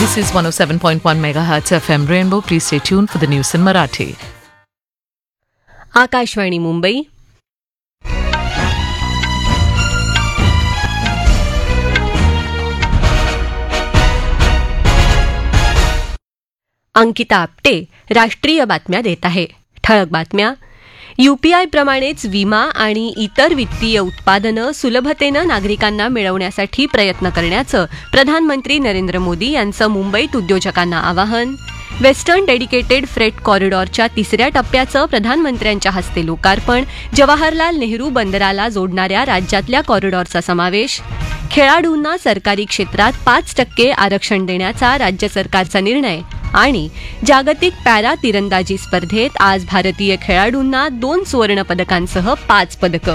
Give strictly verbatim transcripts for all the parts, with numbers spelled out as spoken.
This is one oh seven point one megahertz F M Rainbow. Please stay tuned for the news in Marathi. Akashvani Mumbai. Ankita Apte राष्ट्रीय बातम्या देत आहे. ठळक बातम्या. UPI प्रमाणेच विमा आणि इतर वित्तीय उत्पादनं सुलभतेनं नागरिकांना मिळवण्यासाठी प्रयत्न करण्याचं प्रधानमंत्री नरेंद्र मोदी यांचं मुंबईत उद्योजकांना आवाहन. वेस्टर्न डेडिकेटेड फ्रेट कॉरिडॉरच्या तिसऱ्या टप्प्याचं प्रधानमंत्र्यांच्या हस्ते लोकार्पण. जवाहरलाल नेहरू बंदराला जोडणाऱ्या राज्यातल्या कॉरिडॉरचा समावेश. खेळाडूंना सरकारी क्षेत्रात पाच टक्के आरक्षण देण्याचा राज्य सरकारचा निर्णय. आणि जागतिक पॅरा तिरंदाजी स्पर्धेत आज भारतीय खेळाडूंना दोन सुवर्ण पदकांसह पाच पदकं.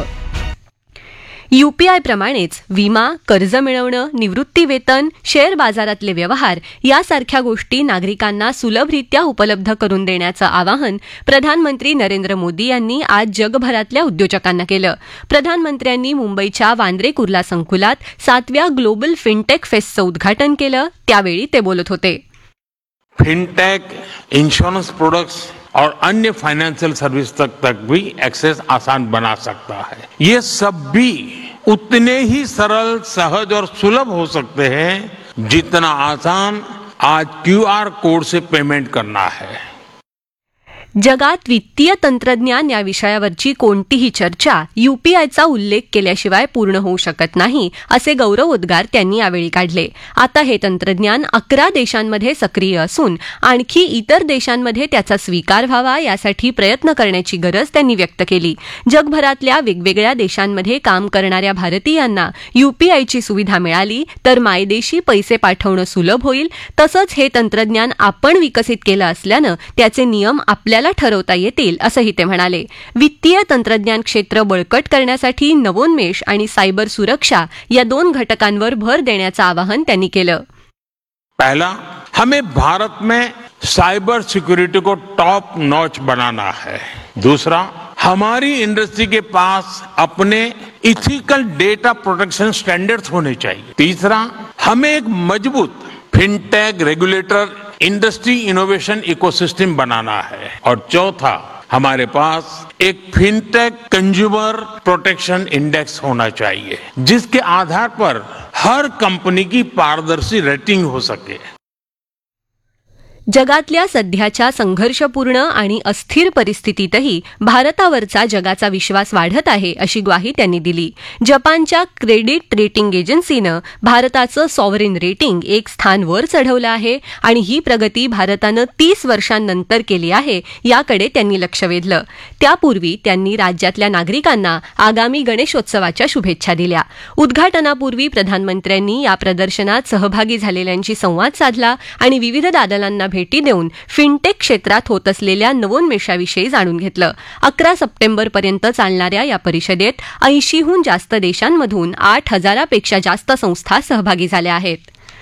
यूपीआय प्रमाणेच विमा, कर्ज मिळवणं, निवृत्ती वेतन, शेअर बाजारातले व्यवहार यासारख्या गोष्टी नागरिकांना सुलभरित्या उपलब्ध करून देण्याचं आवाहन प्रधानमंत्री नरेंद्र मोदी यांनी आज जगभरातल्या उद्योजकांना केलं. प्रधानमंत्र्यांनी मुंबईच्या वांद्रे कुर्ला संकुलात सातव्या ग्लोबल फिनटेक फेस्टचं उद्घाटन केलं. त्यावेळी ते बोलत होते. फिनटेक, इंश्योरेंस प्रोडक्ट्स और अन्य फाइनेंशियल सर्विस तक तक भी एक्सेस आसान बना सकता है. ये सब भी उतने ही सरल, सहज और सुलभ हो सकते हैं जितना आसान आज क्यूआर कोड से पेमेंट करना है. जगात वित्तीय तंत्रज्ञान या विषयावरची कोणतीही चर्चा यूपीआयचा उल्लेख केल्याशिवाय पूर्ण होऊ शकत नाही, असे गौरवोद्गार त्यांनी यावेळी काढले. आता हे तंत्रज्ञान अकरा देशांमध्ये सक्रिय असून आणखी इतर देशांमध्ये त्याचा स्वीकार व्हावा यासाठी प्रयत्न करण्याची गरज त्यांनी व्यक्त केली. जगभरातल्या वेगवेगळ्या देशांमध्ये काम करणाऱ्या भारतीयांना यूपीआयची सुविधा मिळाली तर मायदेशी पैसे पाठवणं सुलभ होईल. तसंच हे तंत्रज्ञान आपण विकसित केलं असल्यानं त्याचे नियम आपल्याला ठरवता येतील, असंही ते म्हणाले. वित्तीय तंत्रज्ञान क्षेत्र बळकट करण्यासाठी नवोन्मेष आणि सायबर सुरक्षा या दोन घटकांवर भर देण्याचं आवाहन त्यांनी केलं. पहला, हमें भारत में साइबर सिक्योरिटी को टॉप नॉच बनाना है. दूसरा, हमारी इंडस्ट्री के पास अपने इथिकल डेटा प्रोटेक्शन स्टैंडर्ड्स होने चाहिए. तीसरा, हमें एक मजबूत fintech regulator industry innovation ecosystem banana है. और चौथा, हमारे पास एक फिनटेक कंज्यूमर प्रोटेक्शन इंडेक्स होना चाहिए जिसके आधार पर हर कंपनी की पारदर्शी रेटिंग हो सके. जगातल्या सध्याच्या संघर्षपूर्ण आणि अस्थिर परिस्थितीतही भारतावरचा जगाचा विश्वास वाढत आहे, अशी ग्वाही त्यांनी दिली. जपानच्या क्रेडिट रेटिंग एजन्सीनं भारताचं सॉव्हरेन रेटिंग एक स्थान वर चढवलं आहे आणि ही प्रगती भारतानं तीस वर्षांनंतर केली आहे, याकडे त्यांनी लक्ष वेधलं. त्यापूर्वी त्यांनी राज्यातल्या नागरिकांना आगामी गणेशोत्सवाच्या शुभेच्छा दिल्या. उद्घाटनापूर्वी प्रधानमंत्र्यांनी या प्रदर्शनात सहभागी झालेल्यांशी संवाद साधला आणि विविध दालनांना भेटी देऊन फिनटेक क्षेत्रात होत असलेल्या नवोन्मेषाविषयी जाणून घेतलं. अकरा सप्टेंबरपर्यंत चालणाऱ्या या परिषदेत ऐंशीहून जास्त देशांमधून आठ हजारापेक्षा जास्त संस्था सहभागी झाल्या आहेत.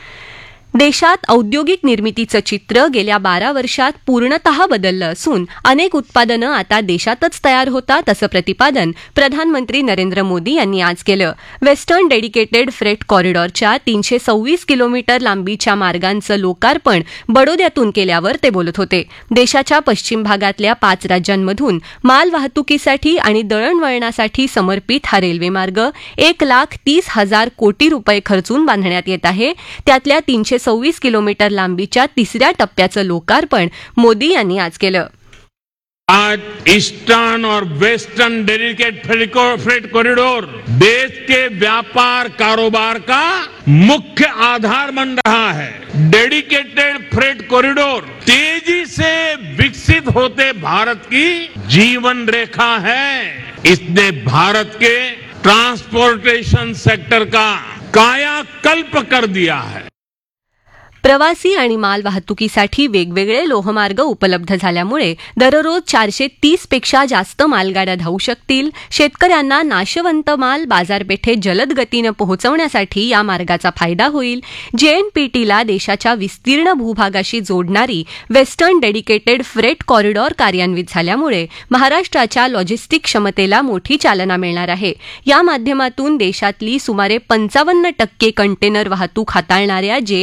देशात औद्योगिक निर्मितीचं चित्र गेल्या बारा वर्षात पूर्णतः बदललं असून अनेक उत्पादनं आता देशातच तयार होतात, असं प्रतिपादन प्रधानमंत्री नरेंद्र मोदी यांनी आज केलं. वेस्टर्न डेडिकेटेड फ्रेट कॉरिडॉरच्या तीनशे सव्वीस किलोमीटर लांबीच्या मार्गांचं लोकार्पण बडोद्यातून केल्यावर ते बोलत होते. देशाच्या पश्चिम भागातल्या पाच राज्यांमधून माल वाहतुकीसाठी आणि दळणवळणासाठी समर्पित हा रेल्वे मार्ग एक लाख तीस हजार कोटी रुपये खर्चून बांधण्यात येत आहे. त्यातल्या तीनशे सव्वीस किलोमीटर लांबीच्या तिसऱ्या टप्प्याचं लोकार्पण मोदी यांनी आज केलं. आज ईस्टर्न और वेस्टर्न डेडिकेटेड फ्रेट कॉरिडोर देश के व्यापार कारोबार का मुख्य आधार बन रहा है. डेडिकेटेड फ्रेट कॉरिडोर तेजी से विकसित होते भारत की जीवन रेखा है. इसने भारत के ट्रांसपोर्टेशन सेक्टर का कायाकल्प कर दिया है. प्रवासी आणि माल वाहतुकीसाठी वेगवेगळे लोहमार्ग उपलब्ध झाल्यामुळे दररोज चारशे तीस पेक्षा जास्त मालगाड्या धावू शकतील. शेतकऱ्यांना नाशवंत माल बाजारपेठेत जलद गतीनं पोहोचवण्यासाठी या मार्गाचा फायदा होईल. जेएनपीटीला देशाच्या विस्तीर्ण भूभागाशी जोडणारी वेस्टर्न डेडिकेटेड फ्रेट कॉरिडॉर कार्यान्वित झाल्यामुळे महाराष्ट्राच्या लॉजिस्टिक क्षमतेला मोठी चालना मिळणार आहे. या माध्यमातून देशातली सुमारे पंचावन्न टक्के कंटेनर वाहतूक हाताळणाऱ्या जे